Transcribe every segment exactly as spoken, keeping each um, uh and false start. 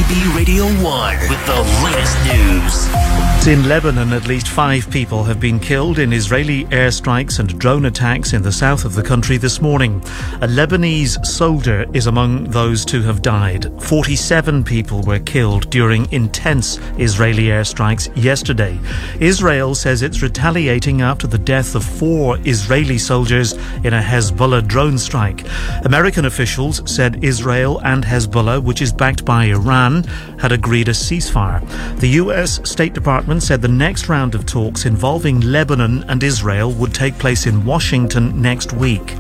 B Radio one with the latest news. In Lebanon, at least five people have been killed in Israeli airstrikes and drone attacks in the south of the country this morning. A Lebanese soldier is among those to have died. forty-seven people were killed during intense Israeli airstrikes yesterday. Israel says it's retaliating after the death of four Israeli soldiers in a Hezbollah drone strike. American officials said Israel and Hezbollah, which is backed by Iran, had agreed a ceasefire. The U S State Department said the next round of talks involving Lebanon and Israel would take place in Washington next week.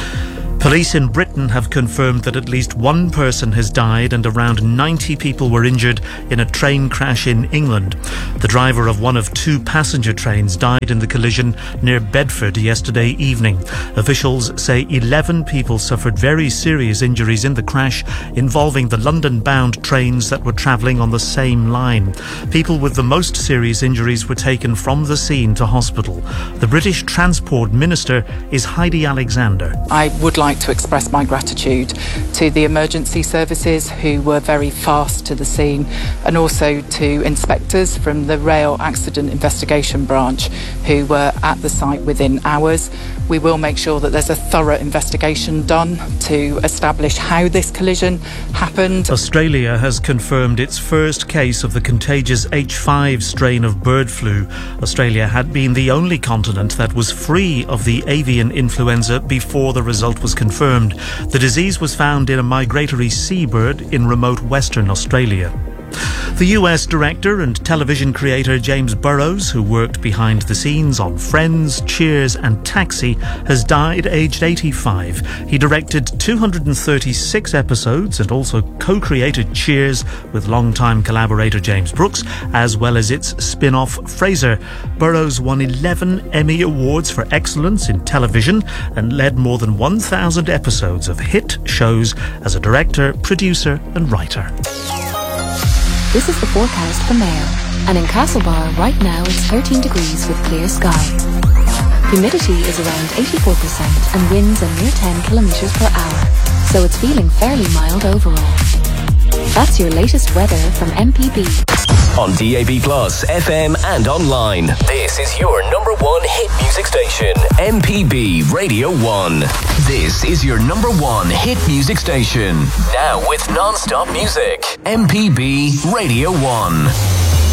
Police in Britain have confirmed that at least one person has died and around ninety people were injured in a train crash in England. The driver of one of two passenger trains died in the collision near Bedford yesterday evening. Officials say eleven people suffered very serious injuries in the crash involving the London-bound trains that were travelling on the same line. People with the most serious injuries were taken from the scene to hospital. The British Transport Minister is Heidi Alexander. I would like to express my gratitude to the emergency services who were very fast to the scene, and also to inspectors from the Rail Accident Investigation Branch who were at the site within hours. We will make sure that there's a thorough investigation done to establish how this collision happened. Australia has confirmed its first case of the contagious H five strain of bird flu. Australia had been the only continent that was free of the avian influenza before the result was confirmed. The disease was found in a migratory seabird in remote Western Australia. The U S director and television creator James Burrows, who worked behind the scenes on Friends, Cheers and Taxi, has died aged eighty-five. He directed two hundred thirty-six episodes and also co-created Cheers with longtime collaborator James Brooks, as well as its spin-off Frasier. Burrows won eleven Emmy Awards for excellence in television and led more than one thousand episodes of hit shows as a director, producer and writer. This is the forecast for Mayo, and in Castlebar right now it's thirteen degrees with clear sky. Humidity is around eighty-four percent and winds are near ten kilometres per hour, so it's feeling fairly mild overall. That's your latest weather from M P B. On D A B Plus, F M and online. This is your number one hit music station, M P B Radio one. This is your number one hit music station. Now with non-stop music, M P B Radio one.